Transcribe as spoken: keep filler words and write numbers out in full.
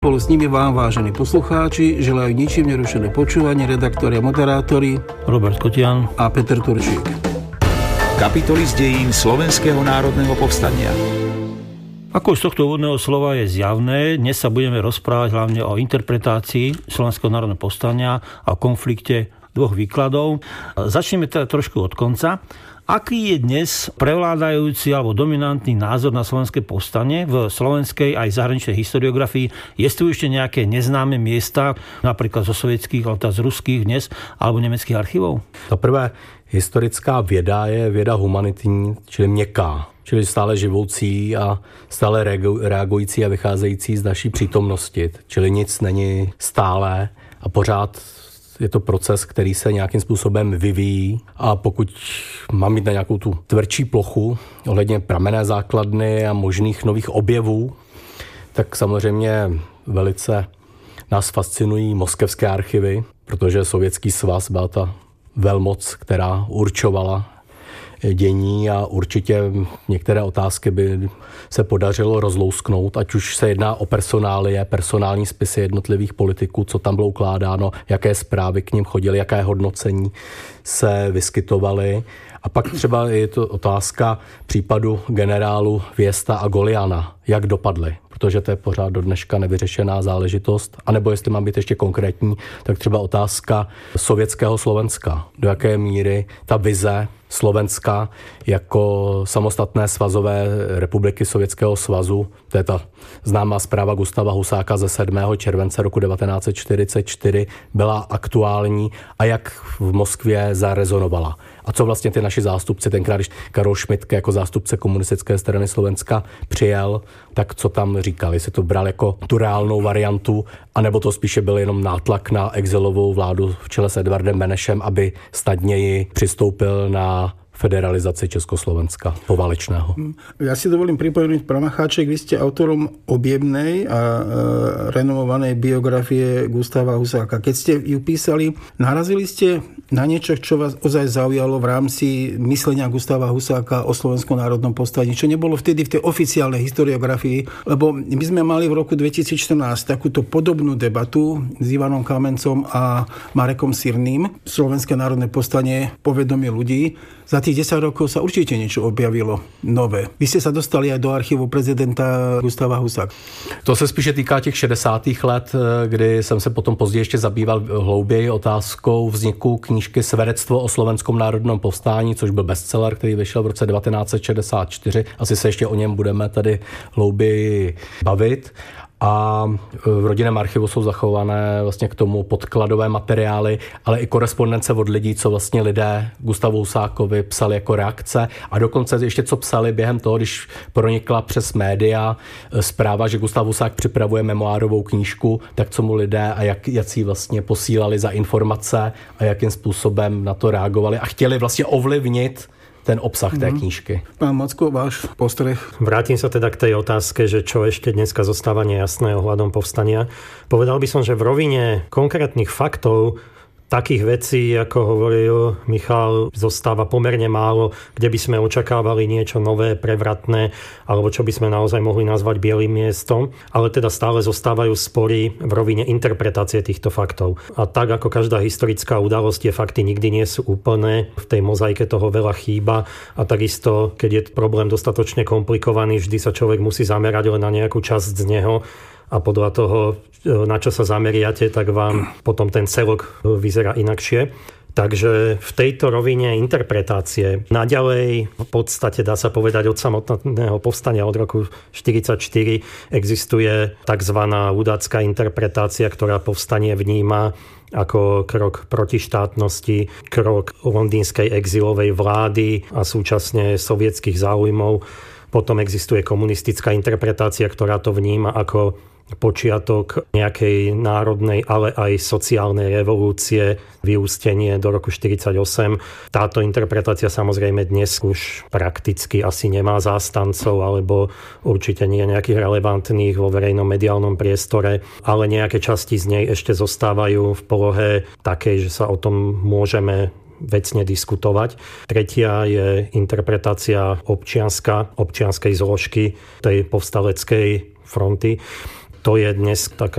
Spolu s nimi vám, vážení poslucháči, želajú ničím nerušené počúvanie redaktori a moderátori Robert Kotian a Peter Turčík. Kapitoly z dejín Slovenského národného povstania. Ako z tohto úvodného slova je zjavné, dnes sa budeme rozprávať hlavne o interpretácii Slovenského národného povstania a o konflikte dvoch výkladov. Začneme teda trošku od konca. Aký je dnes prevládajúci alebo dominantný názor na slovenské povstanie v slovenskej aj zahraničnej historiografii? Je tu ešte nejaké neznáme miesta, napríklad zo sovětských, ale z ruských dnes, alebo nemeckých archivov? Za prvé, historická věda je věda humanitní, čili měkká, čili stále živoucí a stále reagující a vycházející z naší přítomnosti. Čili nic není stálé a pořád je to proces, který se nějakým způsobem vyvíjí a pokud mám mít na nějakou tu tvrdší plochu ohledně pramenné základny a možných nových objevů, tak samozřejmě velice nás fascinují moskevské archivy, protože Sovětský svaz byla ta velmoc, která určovala dění a určitě některé otázky by se podařilo rozlousknout, ať už se jedná o personálie, personální spisy jednotlivých politiků, co tam bylo ukládáno, jaké zprávy k nim chodily, jaké hodnocení se vyskytovaly. A pak třeba je to otázka případu generálu Věsta a Goliana, jak dopadly, protože to je pořád do dneška nevyřešená záležitost. A nebo jestli mám být ještě konkrétní, tak třeba otázka sovětského Slovenska. Do jaké míry ta vize Slovenska jako samostatné svazové republiky Sovětského svazu, to je ta známá zpráva Gustáva Husáka ze sedmého července roku devatenáct set čtyřicet čtyři, byla aktuální a jak v Moskvě zarezonovala. A co vlastně ty naši zástupci, tenkrát, když Karol Šmitke jako zástupce komunistické strany Slovenska přijel, tak co tam říkali, jestli to bral jako tu reálnou variantu, anebo to spíše byl jenom nátlak na exilovou vládu v čele s Edvardem Benešem, aby snadněji přistoupil na federalizaci Československa poválečného. Ja si dovolím pripomenúť, Pramacháček, vy ste autorom objemnej a e, renomovanej biografie Gustáva Husáka. Keď ste ju písali, narazili ste na niečo, čo vás ozaj zaujalo v rámci myslenia Gustáva Husáka o Slovenskom národnom povstaní, čo nebolo vtedy v tej oficiálnej historiografii, lebo my sme mali v roku dvetisícštrnásť takúto podobnú debatu s Ivanom Kamencom a Marekom Sirným. Slovenské národné povstanie, povedomie ľudí. Za tých desať rokov sa určite niečo objavilo nové. Vy ste sa dostali aj do archivu prezidenta Gustáva Husáka. To se spíše týká těch šedesátých let, kdy jsem se potom později ještě zabýval hlouběji otázkou vzniku knížky Svědectvo o slovenskom národnom povstání, což byl bestseller, který vyšel v roce devatenáct set šedesát čtyři. Asi se ještě o něm budeme tady hlouběji bavit. A v rodinném archivu jsou zachované vlastně k tomu podkladové materiály, ale i korespondence od lidí, co vlastně lidé Gustavu Husákovi psali jako reakce a dokonce ještě co psali během toho, když pronikla přes média zpráva, že Gustav Husák připravuje memoárovou knížku, tak co mu lidé a jak, jak si vlastně posílali za informace a jakým způsobem na to reagovali a chtěli vlastně ovlivnit ten obsah té knížky. Pán Macko, váš postreh? Vrátim sa teda k tej otázke, že čo ešte dneska zostáva nejasné ohľadom povstania. Povedal by som, že v rovine konkrétnych faktov takých vecí, ako hovoril Michal, zostáva pomerne málo, kde by sme očakávali niečo nové, prevratné, alebo čo by sme naozaj mohli nazvať bielým miestom, ale teda stále zostávajú spory v rovine interpretácie týchto faktov. A tak ako každá historická udalosť, tie fakty nikdy nie sú úplné, v tej mozaike toho veľa chýba a takisto, keď je problém dostatočne komplikovaný, vždy sa človek musí zamerať len na nejakú časť z neho a podľa toho, na čo sa zameriate, tak vám potom ten celok vyzerá inakšie. Takže v tejto rovine interpretácie naďalej v podstate dá sa povedať od samotného povstania od roku štyridsaťštyri existuje tzv. Ľudácka interpretácia, ktorá povstanie vníma ako krok proti štátnosti, krok londýnskej exilovej vlády a súčasne sovietských záujmov. Potom existuje komunistická interpretácia, ktorá to vníma ako počiatok nejakej národnej, ale aj sociálnej revolúcie, vyústenie do roku štyridsaťosem. Táto interpretácia samozrejme dnes už prakticky asi nemá zástancov, alebo určite nie nejakých relevantných vo verejnom mediálnom priestore, ale nejaké časti z nej ešte zostávajú v polohe takej, že sa o tom môžeme vecne diskutovať. Tretia je interpretácia občianska, občianskej zložky tej povstaleckej fronty. to je dnes taká